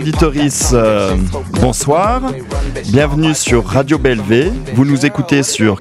Auditoris, bonsoir, bienvenue sur Radio BLV, vous nous écoutez sur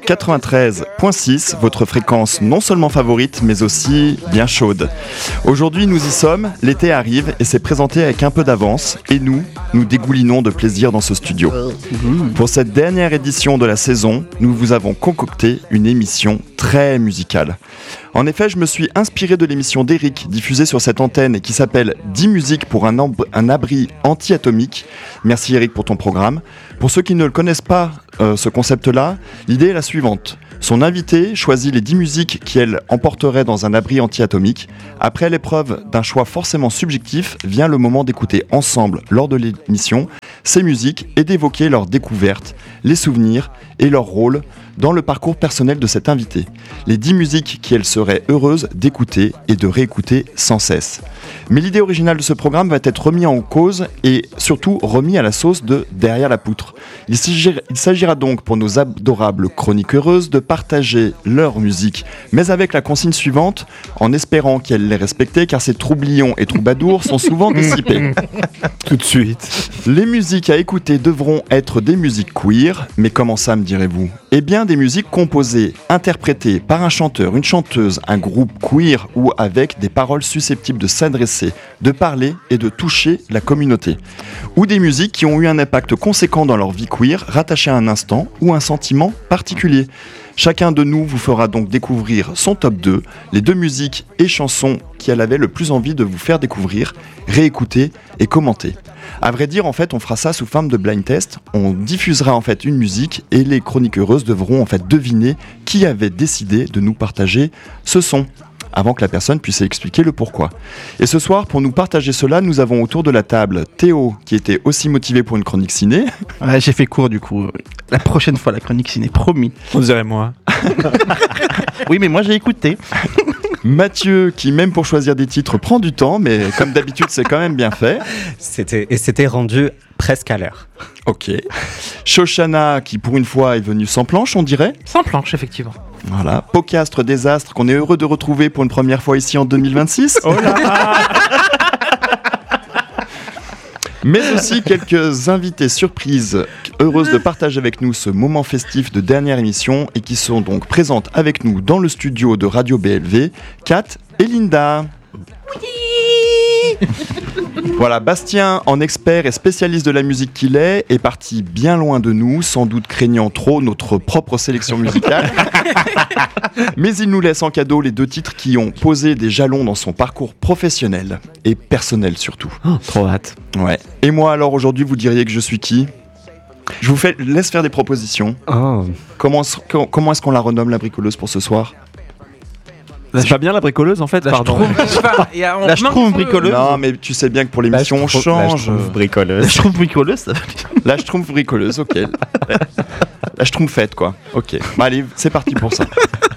93.6, votre fréquence non seulement favorite mais aussi bien chaude. Aujourd'hui nous y sommes, l'été arrive et c'est présenté avec un peu d'avance et nous dégoulinons de plaisir dans ce studio. Pour cette dernière édition de la saison, nous vous avons concocté une émission très musicale. En effet, je me suis inspiré de l'émission d'Eric diffusée sur cette antenne et qui s'appelle 10 musiques pour un abri anti-atomique. Merci Eric pour ton programme. Pour ceux qui ne le connaissent pas, ce concept-là, l'idée est la suivante. Son invité choisit les 10 musiques qu'elle emporterait dans un abri anti-atomique. Après l'épreuve d'un choix forcément subjectif, vient le moment d'écouter ensemble, lors de l'émission, ces musiques et d'évoquer leurs découvertes, les souvenirs et leur rôle dans le parcours personnel de cet invité. Les 10 musiques qu'elle serait heureuse d'écouter et de réécouter sans cesse. Mais l'idée originale de ce programme va être remise en cause et surtout remis à la sauce de Derrière la poutre. Il s'agira donc pour nos adorables chroniques heureuses de partager leur musique, mais avec la consigne suivante, en espérant qu'elles les respectent car ces troublions et troubadours sont souvent dissipés. Tout de suite. Les musiques à écouter devront être des musiques queer, mais comment ça me direz-vous ? Eh bien des musiques composées, interprétées par un chanteur, une chanteuse, un groupe queer ou avec des paroles susceptibles de s'adresser, de parler et de toucher la communauté. Ou des musiques qui ont eu un impact conséquent dans leur vie queer, rattachées à un instant ou un sentiment particulier. Chacun de nous vous fera donc découvrir son top 2, les 2 musiques et chansons qu'elle avait le plus envie de vous faire découvrir, réécouter et commenter. À vrai dire, en fait, on fera ça sous forme de blind test. On diffusera en fait une musique et les chroniques heureuses devront en fait deviner qui avait décidé de nous partager ce son, avant que la personne puisse expliquer le pourquoi. Et ce soir, pour nous partager cela, nous avons autour de la table Théo, qui était aussi motivé pour une chronique ciné. Ouais, j'ai fait court du coup. La prochaine fois, la chronique ciné, promis. On dirait moi. Oui, mais moi j'ai écouté. Mathieu, qui même pour choisir des titres prend du temps, mais comme d'habitude, c'est quand même bien fait. C'était rendu presque à l'heure. Ok. Shoshana, qui pour une fois est venue sans planche, on dirait. Sans planche, effectivement. Voilà. Pocastre Désastre, qu'on est heureux de retrouver pour une première fois ici en 2026. Oh là. Mais aussi quelques invités surprises, heureuses de partager avec nous ce moment festif de dernière émission et qui sont donc présentes avec nous dans le studio de Radio BLV, Kat et Linda. Voilà, Bastien, en expert et spécialiste de la musique qu'il est parti bien loin de nous, sans doute craignant trop notre propre sélection musicale. Mais il nous laisse en cadeau les 2 titres qui ont posé des jalons dans son parcours professionnel et personnel surtout. Oh, trop hâte. Ouais. Et moi alors aujourd'hui, vous diriez que je suis qui ? Je vous laisse faire des propositions. Oh. Comment est-ce qu'on la renomme, la bricoleuse, pour ce soir ? C'est pas bien la bricoleuse en fait, pardon. La Schtroumpf bricoleuse. Non, mais tu sais bien que pour l'émission, on change. La bricoleuse. La Schtroumpf bricoleuse, ça va bien. La Schtroumpf bricoleuse, ok. La Schtroumpfette, quoi. Ok. Bah, allez, c'est parti pour ça.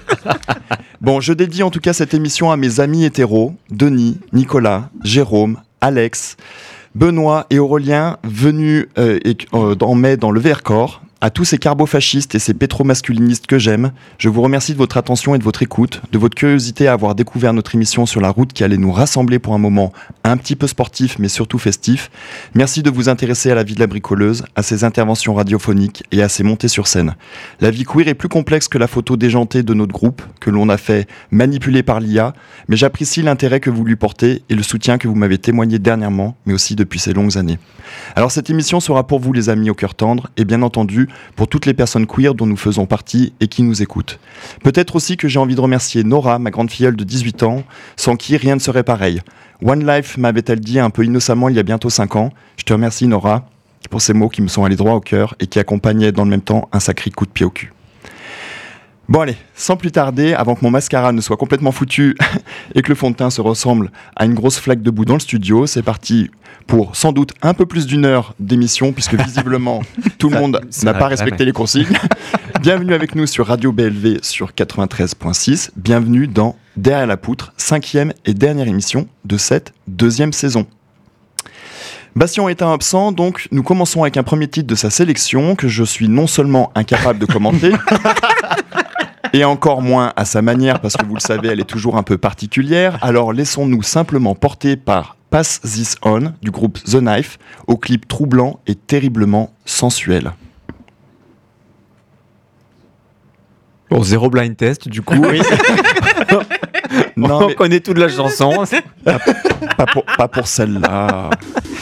Bon, je dédie en tout cas cette émission à mes amis hétéros, Denis, Nicolas, Jérôme, Alex, Benoît et Aurélien, venus en mai dans le Vercors. À tous ces carbofascistes et ces pétromasculinistes que j'aime, je vous remercie de votre attention et de votre écoute, de votre curiosité à avoir découvert notre émission sur la route qui allait nous rassembler pour un moment un petit peu sportif mais surtout festif. Merci de vous intéresser à la vie de la bricoleuse, à ses interventions radiophoniques et à ses montées sur scène. La vie queer est plus complexe que la photo déjantée de notre groupe, que l'on a fait manipuler par l'IA, mais j'apprécie l'intérêt que vous lui portez et le soutien que vous m'avez témoigné dernièrement, mais aussi depuis ces longues années. Alors cette émission sera pour vous les amis au cœur tendre et bien entendu pour toutes les personnes queer dont nous faisons partie et qui nous écoutent. Peut-être aussi que j'ai envie de remercier Nora, ma grande filleule de 18 ans, sans qui rien ne serait pareil. One Life m'avait-elle dit un peu innocemment il y a bientôt 5 ans. Je te remercie Nora pour ces mots qui me sont allés droit au cœur et qui accompagnaient dans le même temps un sacré coup de pied au cul. Bon allez, sans plus tarder, avant que mon mascara ne soit complètement foutu et que le fond de teint se ressemble à une grosse flaque de boue dans le studio, c'est parti pour sans doute un peu plus d'1 heure d'émission, puisque visiblement tout le monde n'a pas respecté les consignes. Bienvenue avec nous sur Radio BLV sur 93.6, bienvenue dans Derrière la poutre, 5e et dernière émission de cette 2e saison. Bastien étant absent, donc nous commençons avec un premier titre de sa sélection que je suis non seulement incapable de commenter, et encore moins à sa manière, parce que vous le savez, elle est toujours un peu particulière. Alors laissons-nous simplement porter par Pass This On du groupe The Knife, au clip troublant et terriblement sensuel. Bon, 0 blind test, du coup. Oui. Non, On mais connaît toute la chanson. pas pour celle-là.